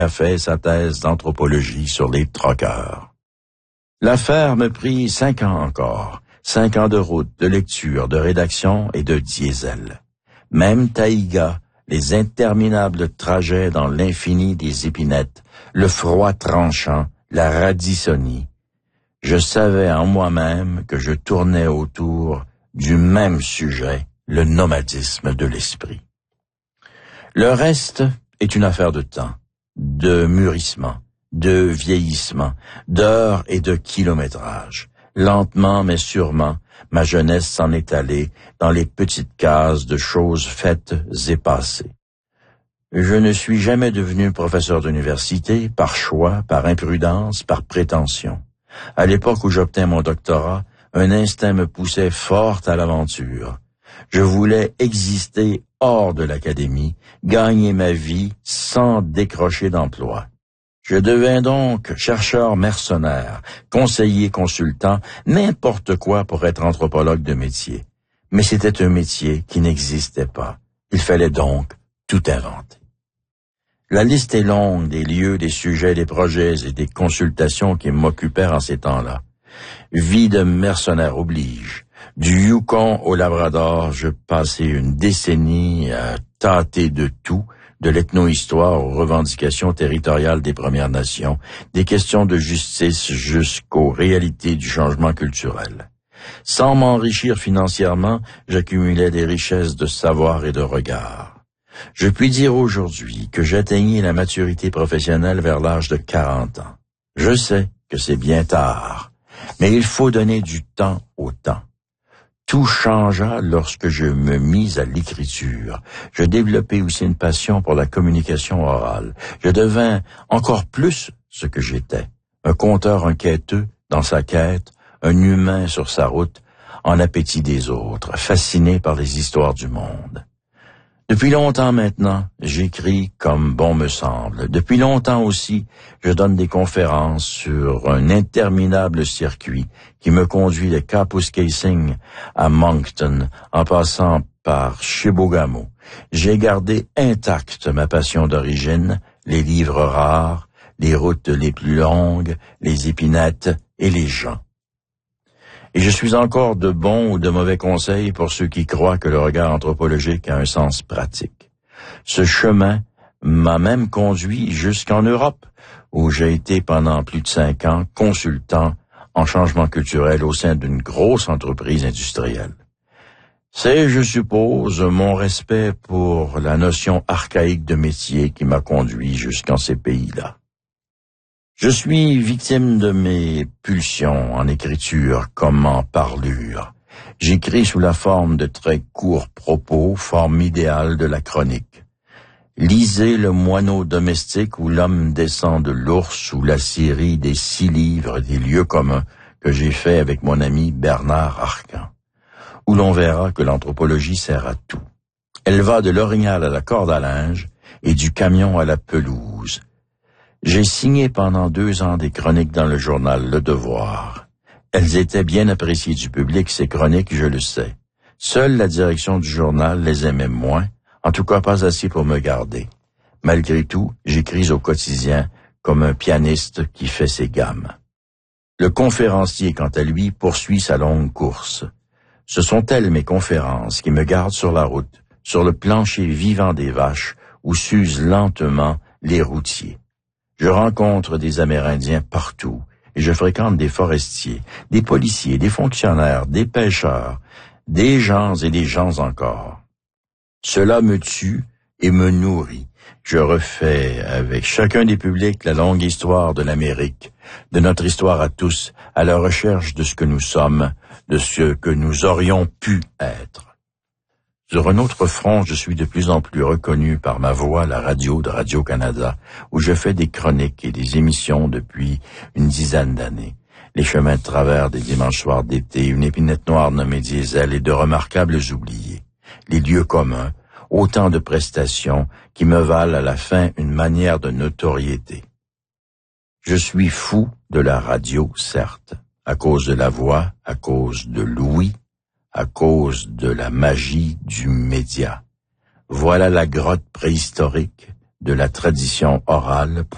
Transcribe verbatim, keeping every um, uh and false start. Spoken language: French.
a fait sa thèse d'anthropologie sur les troqueurs. L'affaire me prit cinq ans encore, cinq ans de route, de lecture, de rédaction et de diesel. Même Taïga, les interminables trajets dans l'infini des épinettes, le froid tranchant, la radissonie. Je savais en moi-même que je tournais autour du même sujet, le nomadisme de l'esprit. Le reste est une affaire de temps, de mûrissement, de vieillissement, d'heures et de kilométrage. Lentement mais sûrement, ma jeunesse s'en est allée dans les petites cases de choses faites et passées. Je ne suis jamais devenu professeur d'université par choix, par imprudence, par prétention. À l'époque où j'obtins mon doctorat, un instinct me poussait fort à l'aventure. Je voulais exister hors de l'académie, gagner ma vie sans décrocher d'emploi. Je devins donc chercheur mercenaire, conseiller consultant, n'importe quoi pour être anthropologue de métier. Mais c'était un métier qui n'existait pas. Il fallait donc tout inventer. La liste est longue des lieux, des sujets, des projets et des consultations qui m'occupèrent en ces temps-là. Vie de mercenaire oblige. Du Yukon au Labrador, je passai une décennie à tâter de tout, de l'ethnohistoire aux revendications territoriales des Premières Nations, des questions de justice jusqu'aux réalités du changement culturel. Sans m'enrichir financièrement, j'accumulais des richesses de savoir et de regard. Je puis dire aujourd'hui que j'atteignis la maturité professionnelle vers l'âge de quarante ans. Je sais que c'est bien tard, mais il faut donner du temps au temps. Tout changea lorsque je me mis à l'écriture. Je développai aussi une passion pour la communication orale. Je devins encore plus ce que j'étais, un conteur inquiéteux dans sa quête, un humain sur sa route, en appétit des autres, fasciné par les histoires du monde. Depuis longtemps maintenant, j'écris comme bon me semble. Depuis longtemps aussi, je donne des conférences sur un interminable circuit qui me conduit de Kapuskasing à Moncton, en passant par Chibougamau. J'ai gardé intacte ma passion d'origine, les livres rares, les routes les plus longues, les épinettes et les gens. Et je suis encore de bons ou de mauvais conseils pour ceux qui croient que le regard anthropologique a un sens pratique. Ce chemin m'a même conduit jusqu'en Europe, où j'ai été pendant plus de cinq ans consultant en changement culturel au sein d'une grosse entreprise industrielle. C'est, je suppose, mon respect pour la notion archaïque de métier qui m'a conduit jusqu'en ces pays-là. Je suis victime de mes pulsions en écriture comme en parlure. J'écris sous la forme de très courts propos, forme idéale de la chronique. Lisez Le moineau domestique où l'homme descend de l'ours ou la série des six livres des lieux communs que j'ai fait avec mon ami Bernard Arcan, où l'on verra que l'anthropologie sert à tout. Elle va de l'orignal à la corde à linge et du camion à la pelouse. J'ai signé pendant deux ans des chroniques dans le journal Le Devoir. Elles étaient bien appréciées du public, ces chroniques, je le sais. Seule la direction du journal les aimait moins, en tout cas pas assez pour me garder. Malgré tout, j'écris au quotidien comme un pianiste qui fait ses gammes. Le conférencier, quant à lui, poursuit sa longue course. Ce sont elles, mes conférences, qui me gardent sur la route, sur le plancher vivant des vaches, où s'usent lentement les routiers. Je rencontre des Amérindiens partout et je fréquente des forestiers, des policiers, des fonctionnaires, des pêcheurs, des gens et des gens encore. Cela me tue et me nourrit. Je refais avec chacun des publics la longue histoire de l'Amérique, de notre histoire à tous, à la recherche de ce que nous sommes, de ce que nous aurions pu être. Sur un autre front, je suis de plus en plus reconnu par ma voix à la radio de Radio-Canada, où je fais des chroniques et des émissions depuis une dizaine d'années. Les chemins de travers des dimanches soirs d'été, une épinette noire nommée Diesel et de remarquables oubliés. Les lieux communs, autant de prestations qui me valent à la fin une manière de notoriété. Je suis fou de la radio, certes, à cause de la voix, à cause de Louis, à cause de la magie du média. Voilà la grotte préhistorique de la tradition orale